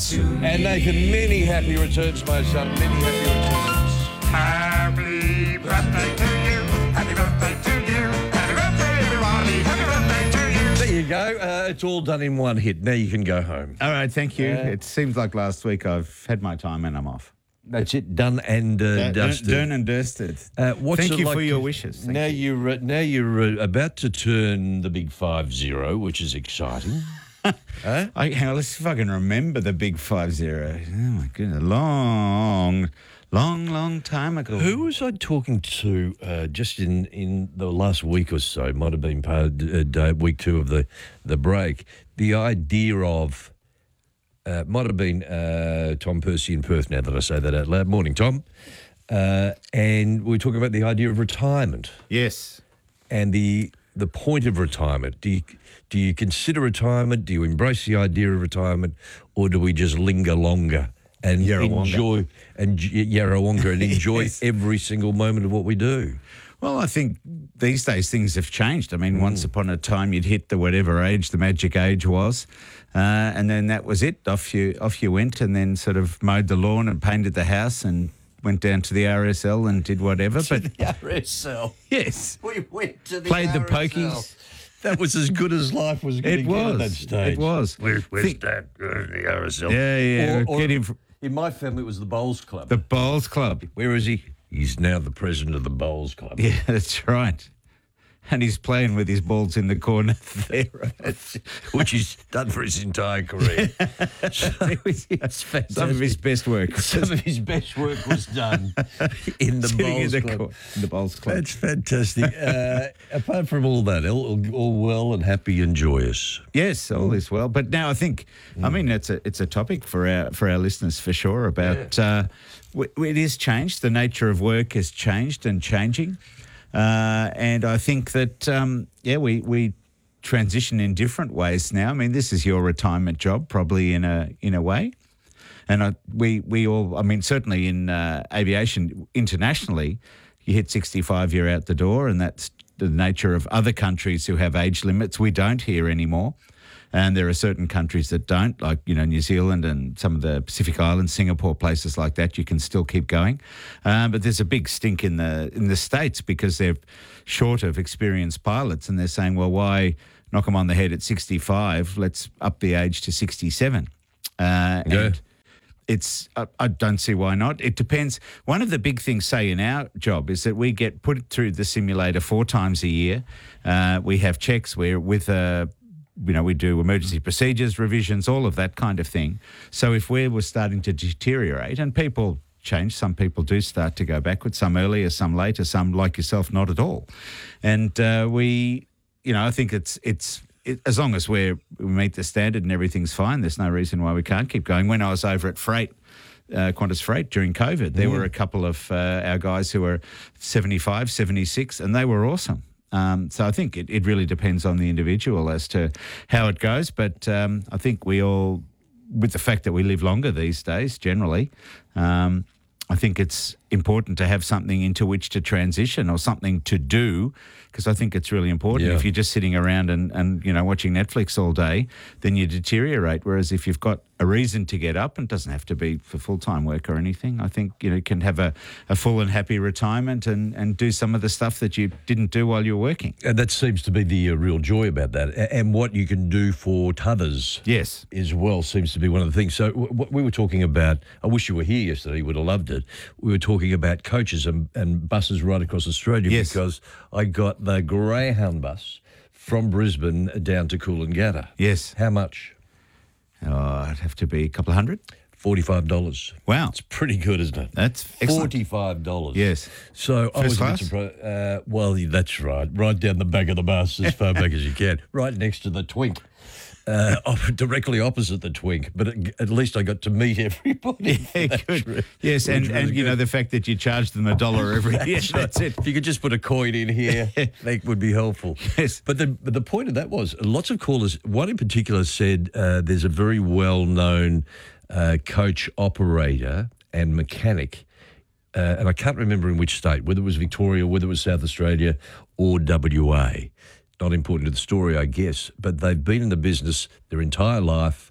And Nathan, many happy returns, my son. Many happy returns. Happy birthday to you. Happy birthday to you. Happy birthday, everybody. Happy birthday to you. There you go. It's all done in one hit. Now you can go home. All right, thank you. It seems like last week I've had my time and I'm off. That's it. Done and dusted. Done and dusted. What's Thank it you like for your wishes. Thank you. You're about to turn the big 5-0, which is exciting. Hang on, let's see if I can remember the big 5-0. Oh, my goodness. Long time ago. Who was I talking to just in the last week or so? It might have been part of week 2 of the break. The idea of might have been Tom Percy in Perth, now that I say that out loud. Morning, Tom. And we were talking about the idea of retirement. Yes. And the point of retirement. Do you consider retirement? Do you embrace the idea of retirement? Or do we just linger longer and enjoy Yarrawonga and enjoy every single moment of what we do? Well, I think these days things have changed. I mean, once upon a time you'd hit the whatever age the magic age was, and then that was it. Off you went, and then sort of mowed the lawn and painted the house and went down to the RSL and did whatever. But The RSL. yes, We went to the played the RSL. pokies. That was as good as life was going It to get at was. that stage. It was. Where's Think- that? The RSL. Yeah. Or Get him from in my family, it was the Bowls Club. the Bowls Club. Where is he? He's now the president of the Bowls Club. Yeah, that's right. And he's playing with his balls in the corner there. Which he's done for his entire career. That's fantastic. Some of his best work. Some of his best work was done in the Sitting Bowls in Club. the Bowls Club. That's fantastic. Apart from all that, all well and happy and joyous. Yes, all is well. But now I think, I mean, it's a topic for our listeners for sure about it is changed. The nature of work has changed and changing. And I think that, we transition in different ways now. I mean, this is your retirement job, probably in a way. And we all, I mean, certainly in aviation internationally, you hit 65, you're out the door, and that's the nature of other countries who have age limits. We don't here anymore. And there are certain countries that don't, like, New Zealand and some of the Pacific Islands, Singapore, places like that. You can still keep going. But there's a big stink in the States because they're short of experienced pilots, and they're saying, well, why knock them on the head at 65? Let's up the age to 67. And I don't see why not. It depends. One of the big things, say, in our job is that we get put through the simulator 4 times a year. We have checks. We're with we do emergency procedures, revisions, all of that kind of thing. So if we were starting to deteriorate, and people change, some people do start to go backwards, some earlier, some later, some like yourself, not at all. And I think it's as long as we meet the standard and everything's fine, there's no reason why we can't keep going. When I was over at Qantas Freight during COVID, there were a couple of our guys who were 75, 76, and they were awesome. So I think it really depends on the individual as to how it goes. But I think we all, with the fact that we live longer these days generally, I think it's important to have something into which to transition or something to do, because I think it's really important. Yeah. If you're just sitting around and watching Netflix all day, then you deteriorate. Whereas if you've got a reason to get up, and it doesn't have to be for full-time work or anything, I think you can have a full and happy retirement and do some of the stuff that you didn't do while you were working. And that seems to be the real joy about that. And what you can do for others Yes. as well seems to be one of the things. So what we were talking about, I wish you were here yesterday, you would have loved it. We were talking about coaches and buses right across Australia. Yes. Because I got the Greyhound bus from Brisbane down to Coolangatta. Yes. How much? It'd have to be a couple of $100. $45. Wow. It's pretty good, isn't it? That's excellent. $45. Yes. So I was First a bit class? surprised. Well, that's right. Right down the back of the bus, as far back as you can. Right next to the Twink. Directly opposite the Twink. But at least I got to meet everybody. for that Good. trip. Yes, It was and really good. the fact that you charge them $1 every year. That's it. If you could just put a coin in here, that would be helpful. Yes. But the point of that was, lots of callers, one in particular said there's a very well-known coach operator and mechanic, and I can't remember in which state, whether it was Victoria, whether it was South Australia or WA. Not important to the story, I guess, but they've been in the business their entire life,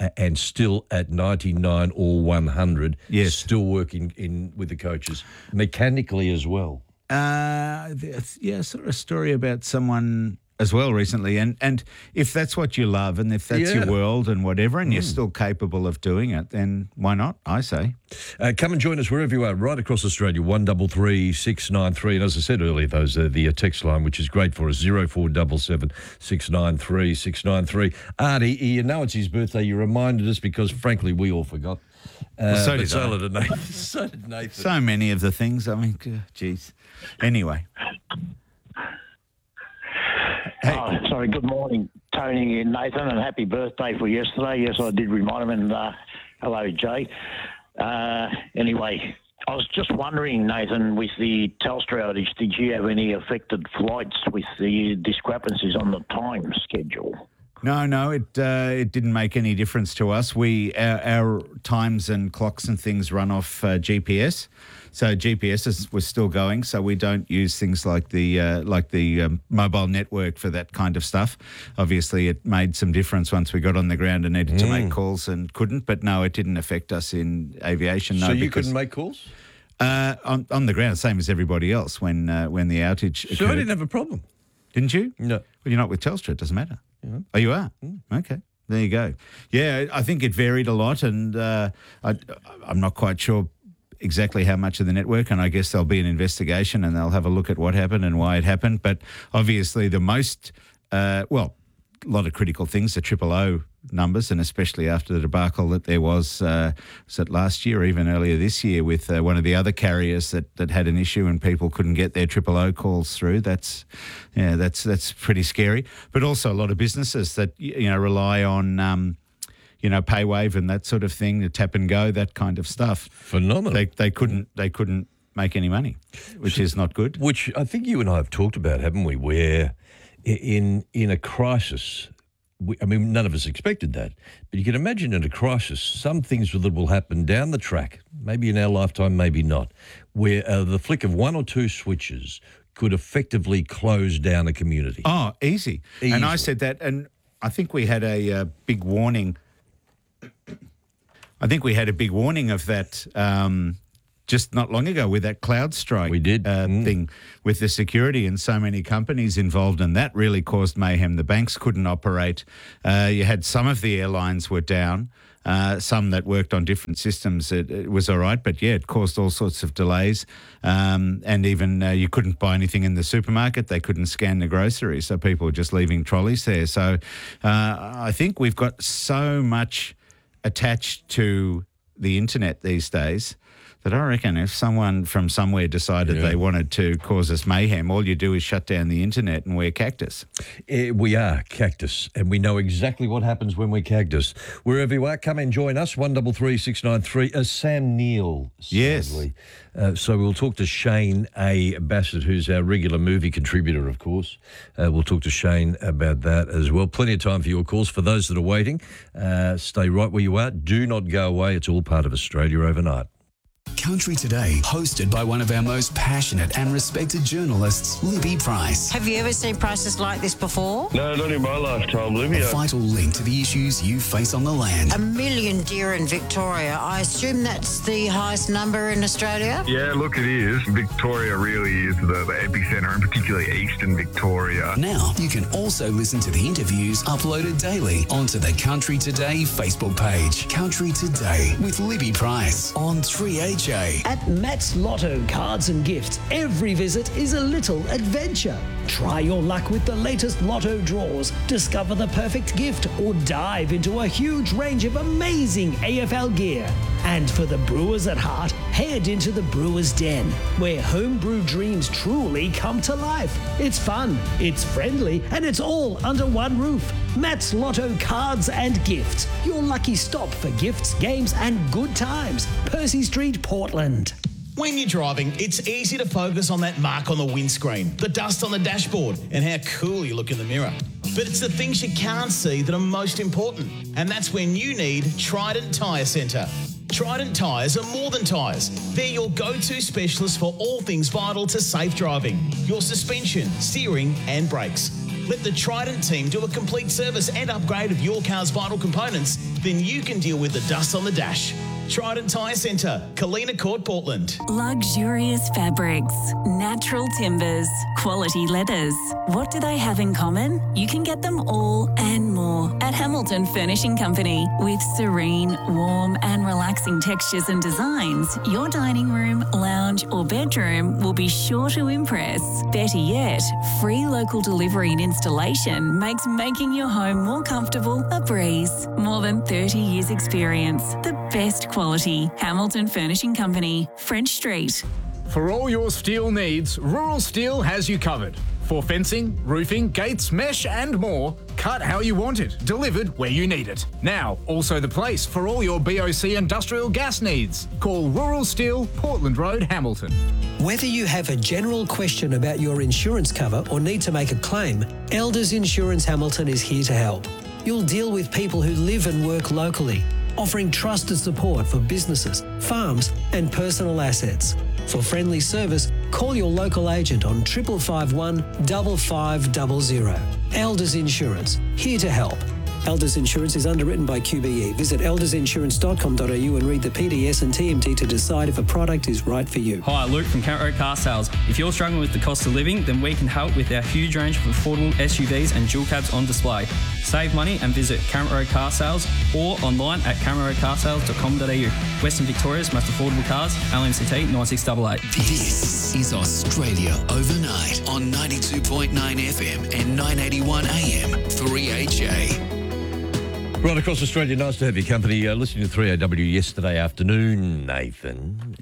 and still at 99 or 100, Yes. still working in with the coaches, mechanically as well. I saw a story about someone as well recently, and if that's what you love and if that's your Yeah. world and whatever, and you're still capable of doing it, then why not, I say. Come and join us wherever you are, right across Australia, 133 693. And as I said earlier, those are the text line, which is great for us, 0477 693 693. Artie, you know it's his birthday. You reminded us because, frankly, we all forgot. So but did I. did Nathan. So did Nathan. So many of the things, I mean, geez. Anyway. Oh, sorry, good morning, Tony and Nathan, and happy birthday for yesterday. Yes, I did remind him, and hello, Jay. Anyway, I was just wondering, Nathan, with the Telstra outage, did you have any affected flights with the discrepancies on the time schedule? No, it didn't make any difference to us. Our times and clocks and things run off GPS, so GPS was still going. So we don't use things like the mobile network for that kind of stuff. Obviously, it made some difference once we got on the ground and needed to make calls and couldn't. But no, it didn't affect us in aviation. No, So you because, couldn't make calls? on the ground, same as everybody else when the outage occurred. So I didn't have a problem. Didn't you? No. Well, you're not with Telstra. It doesn't matter. Oh, you are? Okay. There you go. Yeah, I think it varied a lot, and I'm not quite sure exactly how much of the network, and I guess there'll be an investigation and they'll have a look at what happened and why it happened. But obviously the most, a lot of critical things, the 000 numbers, and especially after the debacle that there was it last year or even earlier this year with one of the other carriers that had an issue and people couldn't get their 000 calls through. That's pretty scary. But also a lot of businesses that rely on PayWave and that sort of thing, the tap and go, that kind of stuff. Phenomenal. They couldn't make any money, which is not good. Which I think you and I have talked about, haven't we? Where in a crisis, none of us expected that. But you can imagine in a crisis, some things that will happen down the track, maybe in our lifetime, maybe not, where the flick of one or two switches could effectively close down a community. Oh, easy. And I Easily. said that, and I think we had a big warning. I think we had a big warning of that just not long ago with that CrowdStrike We did. thing with the security and so many companies involved, and that really caused mayhem. The banks couldn't operate. You had some of the airlines were down, some that worked on different systems. It was all right, but yeah, it caused all sorts of delays. And even you couldn't buy anything in the supermarket. They couldn't scan the groceries, so people were just leaving trolleys there. So I think we've got so much attached to the internet these days that I reckon if someone from somewhere decided they wanted to cause us mayhem, all you do is shut down the internet and wear cactus. We are Cactus, and we know exactly what happens when we're Cactus. Wherever you are, come and join us, 133 693. Sam Neill, Yes. sadly. So we'll talk to Shane A. Bassett, who's our regular movie contributor, of course. We'll talk to Shane about that as well. Plenty of time for your calls. For those that are waiting, stay right where you are. Do not go away. It's all part of Australia Overnight. Country Today, hosted by one of our most passionate and respected journalists, Libby Price. Have you ever seen prices like this before? No, not in my lifetime, A Livia. vital link to the issues you face on the land. 1 million deer in Victoria. I assume that's the highest number in Australia? Yeah, look, it is. Victoria really is the epicentre, and particularly eastern Victoria. Now, you can also listen to the interviews uploaded daily onto the Country Today Facebook page. Country Today with Libby Price on 3HA. At Matt's Lotto Cards and Gifts, every visit is a little adventure. Try your luck with the latest Lotto draws, discover the perfect gift, or dive into a huge range of amazing AFL gear. And for the Brewers at heart, head into the Brewers Den, where homebrew dreams truly come to life. It's fun, it's friendly, and it's all under one roof. Matt's Lotto Cards and Gifts, your lucky stop for gifts, games, and good times. Percy Street, Portland. When you're driving, it's easy to focus on that mark on the windscreen, the dust on the dashboard, and how cool you look in the mirror. But it's the things you can't see that are most important, and that's when you need Trident Tyre Centre. Trident tyres are more than tyres. They're your go-to specialist for all things vital to safe driving. Your suspension, steering and brakes. Let the Trident team do a complete service and upgrade of your car's vital components. Then you can deal with the dust on the dash. Trident Tyre Centre, Kalina Court, Portland. Luxurious fabrics, natural timbers, quality leathers. What do they have in common? You can get them all and more at Hamilton Furnishing Company. With serene, warm and relaxing textures and designs, your dining room, lounge or bedroom will be sure to impress. Better yet, free local delivery and installation makes making your home more comfortable a breeze. More than 30 years experience. The best quality. Hamilton Furnishing Company, French Street. For all your steel needs, Rural Steel has you covered. For fencing, roofing, gates, mesh and more, cut how you want it, delivered where you need it. Now, also the place for all your BOC industrial gas needs. Call Rural Steel, Portland Road, Hamilton. Whether you have a general question about your insurance cover or need to make a claim, Elders Insurance Hamilton is here to help. You'll deal with people who live and work locally, offering trusted support for businesses, farms and personal assets. For friendly service, call your local agent on 551 5500. Elders Insurance, here to help. Elders Insurance is underwritten by QBE. Visit eldersinsurance.com.au and read the PDS and TMT to decide if a product is right for you. Hi, Luke from Count Road Car Sales. If you're struggling with the cost of living, then we can help with our huge range of affordable SUVs and dual cabs on display. Save money and visit Current Road Car Sales or online at currentroadcarsales.com.au. Western Victoria's most affordable cars, LMCT 9688. This is Australia Overnight on 92.9 FM and 981 AM 3HA. Right across Australia, nice to have your company. Listening to 3AW yesterday afternoon, Nathan,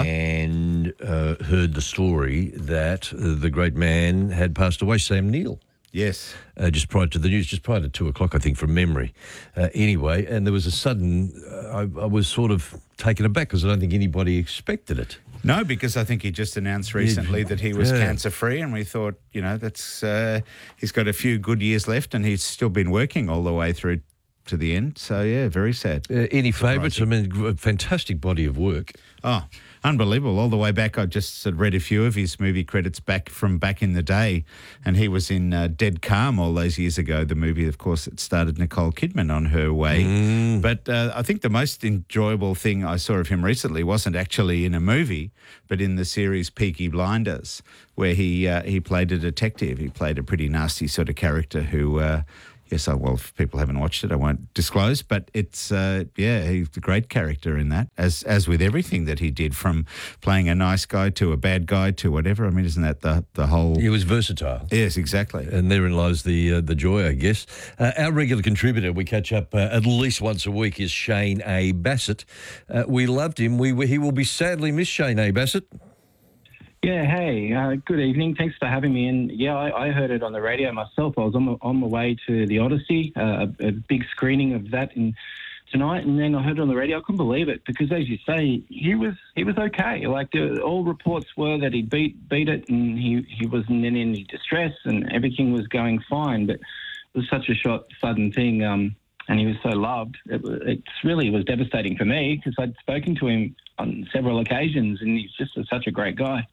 and heard the story that the great man had passed away, Sam Neill. Yes. Just prior to the news, just prior to 2 o'clock, I think, from memory. Anyway, and there was a sudden, I was sort of taken aback because I don't think anybody expected it. No, because I think he just announced recently that he was cancer-free, and we thought, you know, that's he's got a few good years left and he's still been working all the way through to the end. So, yeah, very sad. Any favourites? I mean, a fantastic body of work. Oh, unbelievable. All the way back, I just read a few of his movie credits back in the day, and he was in Dead Calm all those years ago, the movie, of course, that started Nicole Kidman on her way. But I think the most enjoyable thing I saw of him recently wasn't actually in a movie, but in the series Peaky Blinders, where he played a detective. He played a pretty nasty sort of character who... Yes, well, if people haven't watched it, I won't disclose, but it's, he's a great character in that, as with everything that he did, from playing a nice guy to a bad guy to whatever. I mean, isn't that the whole... He was versatile. Yes, exactly. And therein lies the joy, I guess. Our regular contributor, we catch up at least once a week, is Shane A. Bassett. We loved him. He will be sadly missed, Shane A. Bassett. Yeah, hey, good evening. Thanks for having me. And yeah, I heard it on the radio myself. I was on my way to the Odyssey, a big screening of that tonight, and then I heard it on the radio. I couldn't believe it because, as you say, he was okay. Like all reports were that he beat it, and he wasn't in any distress, and everything was going fine. But it was such a sudden thing, and he was so loved. It really was devastating for me because I'd spoken to him on several occasions, and he's just such a great guy.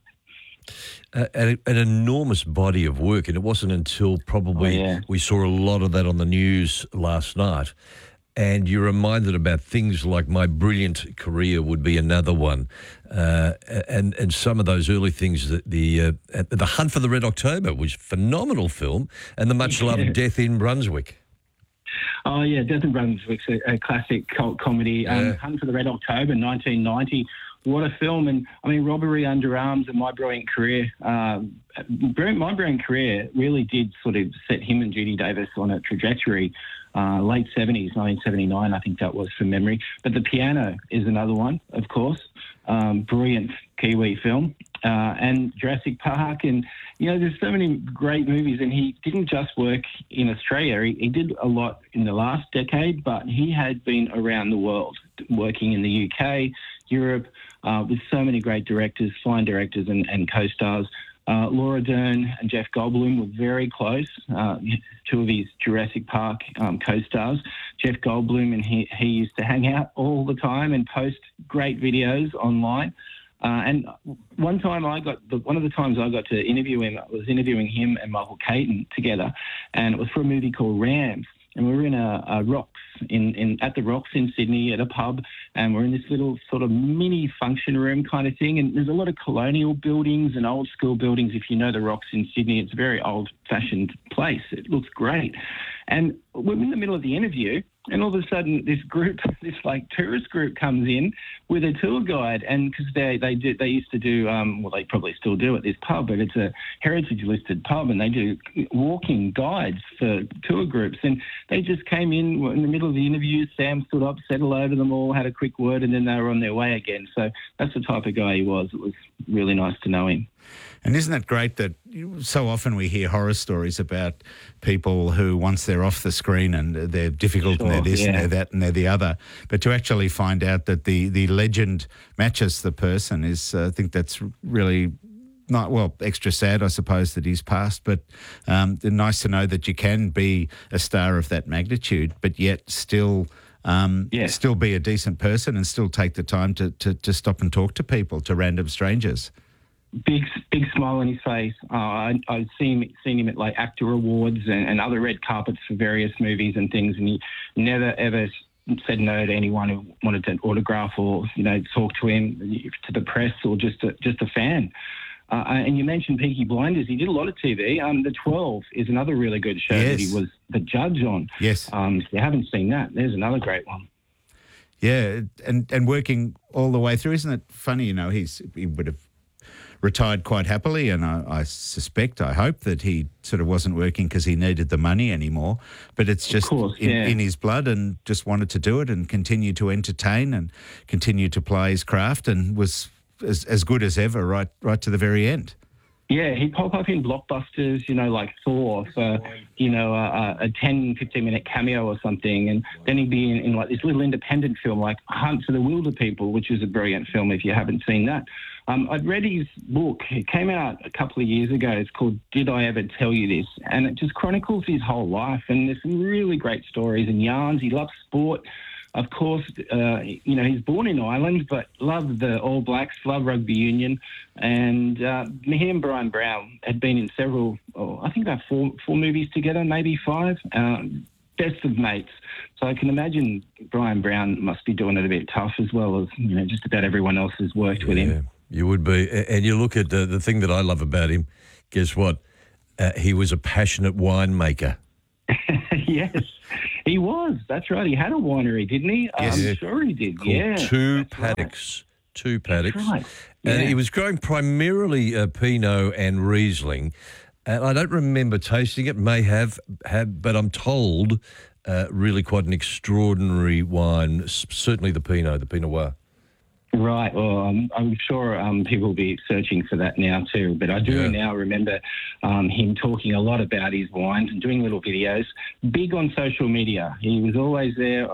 An enormous body of work, and it wasn't until probably we saw a lot of that on the news last night, and you're reminded about things like My Brilliant Career would be another one, and some of those early things, that the Hunt for the Red October was a phenomenal film, and the much-loved Death in Brunswick. Oh, yeah, Death in Brunswick's a classic cult comedy. Hunt for the Red October, 1990. What a film. And, I mean, Robbery Under Arms and My Brilliant Career. My Brilliant Career really did sort of set him and Judy Davis on a trajectory. Late 70s, 1979, I think that was from memory. But The Piano is another one, of course. Brilliant Kiwi film. And Jurassic Park. And, you know, there's so many great movies. And he didn't just work in Australia. He did a lot in the last decade, but he had been around the world, working in the UK, Europe, with so many great directors, fine directors and co-stars. Laura Dern and Jeff Goldblum were very close, two of his Jurassic Park co-stars. Jeff Goldblum, and he used to hang out all the time and post great videos online. And one of the times I got to interview him, I was interviewing him and Michael Caton together, and it was for a movie called Rams. And we were in a Rocks at the Rocks in Sydney at a pub, and we're in this little sort of mini function room kind of thing. And there's a lot of colonial buildings and old school buildings. If you know the Rocks in Sydney, it's a very old fashioned place. It looks great. And we're in the middle of the interview, and all of a sudden this like tourist group comes in with a tour guide, and because they used to do they probably still do at this pub, but it's a heritage listed pub, and they do walking guides for tour groups, and they just came in the middle of the interview. Sam stood up, said hello to them all, had a quick word, and then they were on their way again. So that's the type of guy he was. It was really nice to know him. And isn't it great that so often we hear horror stories about people who, once they're off the screen and they're difficult and they're this and they're that and they're the other, but to actually find out that the legend matches the person is, I think that's really not, well, extra sad, I suppose, that he's passed, but nice to know that you can be a star of that magnitude, but yet still be a decent person and still take the time to stop and talk to people, to random strangers. Big smile on his face. I've seen him at like actor awards and other red carpets for various movies and things, and he never ever said no to anyone who wanted an autograph or talk to him, to the press or just a fan. And you mentioned Peaky Blinders. He did a lot of TV. The 12 is another really good show that he was the judge on. Yes. If you haven't seen that, there's another great one. Yeah, and working all the way through. Isn't it funny? He would have retired quite happily, and I hope that he sort of wasn't working because he needed the money anymore, but it's just in his blood, and just wanted to do it and continue to entertain and continue to play his craft, and was as good as ever right to the very end. Yeah, he'd pop up in blockbusters, like Thor for, a 10, 15-minute cameo or something. And then he'd be in like this little independent film like Hunt for the Wilder People, which is a brilliant film if you haven't seen that. I'd read his book. It came out a couple of years ago. It's called Did I Ever Tell You This? And it just chronicles his whole life. And there's some really great stories and yarns. He loves sport. Of course, he's born in Ireland, but loved the All Blacks, loved rugby union. And he and Brian Brown had been in several, I think about four movies together, maybe 5. Best of mates. So I can imagine Brian Brown must be doing it a bit tough as well as, just about everyone else who's worked with him. You would be. And you look at the thing that I love about him, guess what? He was a passionate winemaker. Yes, he was. That's right. He had a winery, didn't he? Yes. I'm sure he did. Called Two Paddocks. Right. Two Paddocks. That's right. And Yeah. he was growing primarily Pinot and Riesling. And I don't remember tasting it, may have, but I'm told really quite an extraordinary wine, certainly the Pinot Noir. Right. Well, I'm sure people will be searching for that now too. But I do now remember him talking a lot about his wines and doing little videos. Big on social media. He was always there.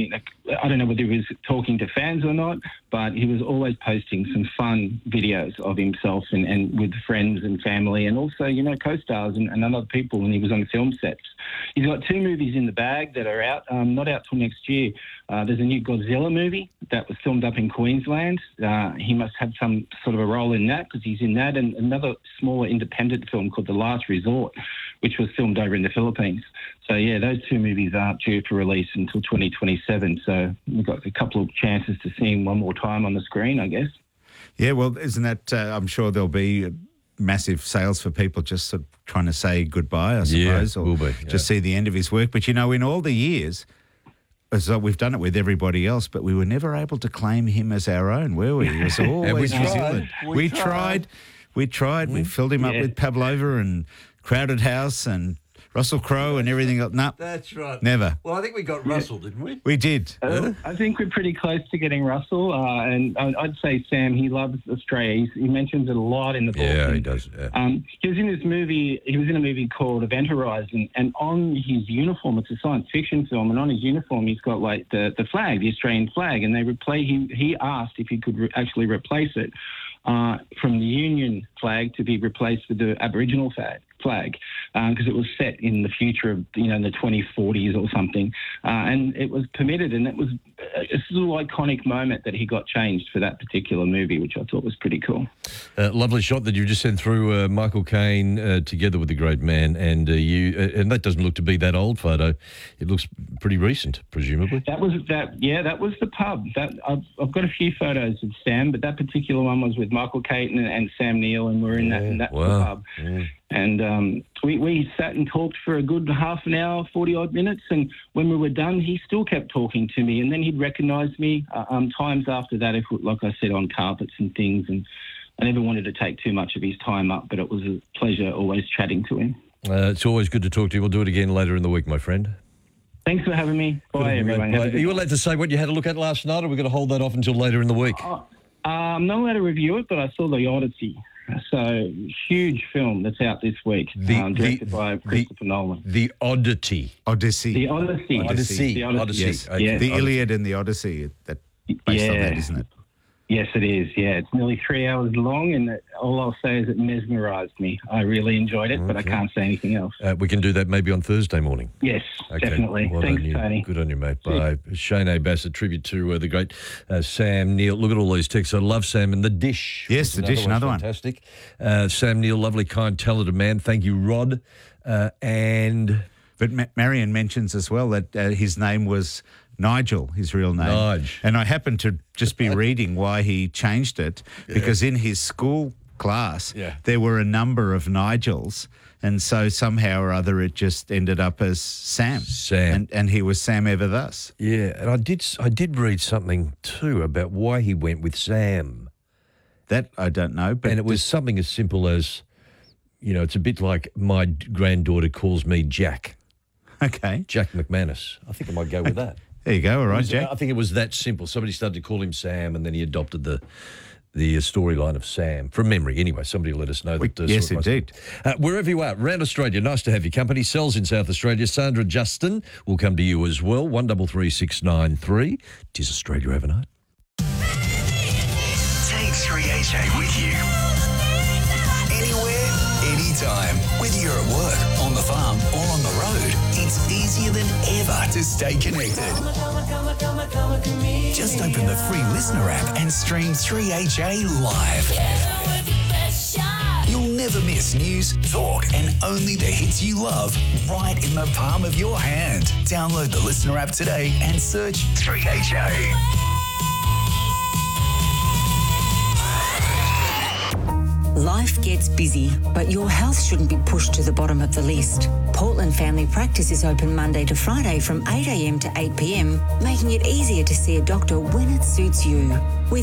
I don't know whether he was talking to fans or not, but he was always posting some fun videos of himself and with friends and family, and also co-stars and other people when he was on film sets. He's got 2 movies in the bag that are out, not out till next year. There's a new Godzilla movie that was filmed up in Queensland. He must have some sort of a role in that because he's in that, and another smaller independent film called The Last Resort, which was filmed over in the Philippines. So, yeah, those 2 movies aren't due for release until 2027. So we've got a couple of chances to see him one more time on the screen, I guess. Yeah, well, isn't that, I'm sure there'll be massive sales for people just sort of trying to say goodbye, I suppose, or will be, just see the end of his work. But, in all the years, so we've done it with everybody else, but we were never able to claim him as our own, were we? He was always New Zealand. We tried. We filled him up with Pavlova and Crowded House and Russell Crowe and everything else. No, that's right. Never. Well, I think we got Russell, didn't we? We did. I think we're pretty close to getting Russell, and I'd say Sam, he loves Australia. He mentions it a lot in the book. Yeah, he does. Yeah. He was in this movie. He was in a movie called Event Horizon, and on his uniform, it's a science fiction film, and on his uniform, he's got like the flag, the Australian flag, and he asked if he could actually replace it from the Union flag to be replaced with the Aboriginal flag because it was set in the future of in the 2040s or something, and it was permitted, and it was a sort of iconic moment that he got changed for that particular movie, which I thought was pretty cool. Lovely shot that you just sent through, Michael Caine together with the great man, and you. And that doesn't look to be that old photo. It looks pretty recent, presumably. That was the pub. I've got a few photos of Sam, but that particular one was with Michael Caine and Sam Neill, and we're in that pub. Yeah. And we sat and talked for a good half an hour, 40-odd minutes, and when we were done, he still kept talking to me, and then he'd recognise me times after that, if, like I said, on carpets and things, and I never wanted to take too much of his time up, but it was a pleasure always chatting to him. It's always good to talk to you. We'll do it again later in the week, my friend. Thanks for having me. Bye, everyone. Are you allowed to say what you had a look at last night, or are we going to hold that off until later in the week? I'm not allowed to review it, but I saw The Odyssey. So, huge film that's out this week, directed by Christopher Nolan. The Odyssey. Odyssey. The Odyssey. Odyssey. The Odyssey. Yes. Yeah. The Iliad and the Odyssey, based on that, isn't it? Yes, it is. Yeah, it's nearly 3 hours long, and all I'll say is it mesmerised me. I really enjoyed it, but I can't say anything else. We can do that maybe on Thursday morning. Yes, definitely. Well Thanks, done, Tony. Good on you, mate. Bye. Shane A. Bassett, tribute to the great Sam Neill. Look at all these texts. I love Sam and The Dish. Yes, The Dish, another one. Fantastic. Sam Neill, lovely, kind, talented man. Thank you, Rod. But Marion mentions as well that his name was Nigel, his real name. Nige. And I happened to just be reading why he changed it, because in his school class there were a number of Nigels, and so somehow or other it just ended up as Sam. And he was Sam ever thus. Yeah, and I did read something too about why he went with Sam. That I don't know. But and it was something as simple as, it's a bit like my granddaughter calls me Jack. Okay. Jack McManus. I think I might go with that. There you go. All right, Jack. I think it was that simple. Somebody started to call him Sam, and then he adopted the storyline of Sam from memory. Anyway, somebody let us know. Yes, indeed. Wherever you are, around Australia, nice to have your company. Cells in South Australia. Sandra Justin will come to you as well. 133693. 'Tis Australia overnight. Take 3HA with you. Anywhere, anytime. Whether you're at work, on the farm, or on the road, it's easier than ever to stay connected. Just open the free Listener app and stream 3HA live. You'll never miss news, talk, and only the hits you love right in the palm of your hand. Download the Listener app today and search 3HA. Life gets busy, but your health shouldn't be pushed to the bottom of the list. Portland Family Practice is open Monday to Friday from 8 a.m. to 8 p.m, making it easier to see a doctor when it suits you. With